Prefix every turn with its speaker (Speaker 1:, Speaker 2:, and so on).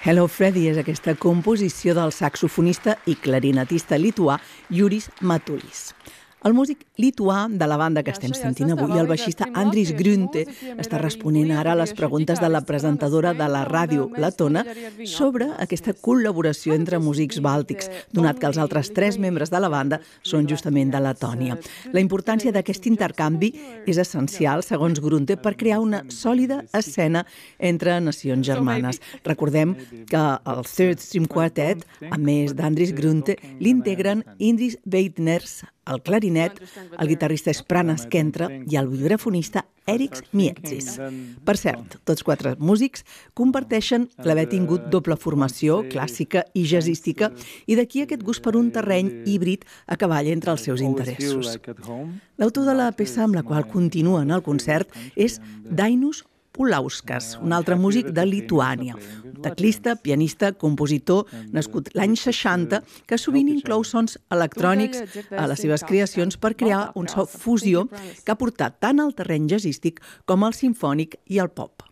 Speaker 1: Hello Freddy és aquesta composició del saxofonista i clarinetista lituà Juris Matulis. El músic lituà de la banda que estem sentint avui, el baixista Andris Grünte, està responent ara a les preguntes de la presentadora de la ràdio letona sobre aquesta col·laboració entre músics bàltics, donat que els altres 3 membres de la banda són justament de Letònia. La importància d'aquest intercanvi és essencial, segons Grünte, per crear una sòlida escena entre nacions germanes. Recordem que el Third Stream Quartet, a més d'Andris Grünte, l'integren Indris Veidners, el clarinet, el guitarrista Pranas Kentra i el vibrafonista Eriks Mietzis. Per cert, tots 4 músics comparteixen l'haver tingut doble formació, clàssica i jazzística, i d'aquí aquest gust per un terreny híbrid a cavall entre els seus interessos. L'autor de la peça amb la qual continuen el concert és Dainius Pulauskas, un altre músic de Lituània, teclista, pianista, compositor, nascut l'any 60, que sovint inclou sons electrònics a les seves creacions per crear un so fusió que ha portat tant al terreny jazzístic com al simfònic i al pop.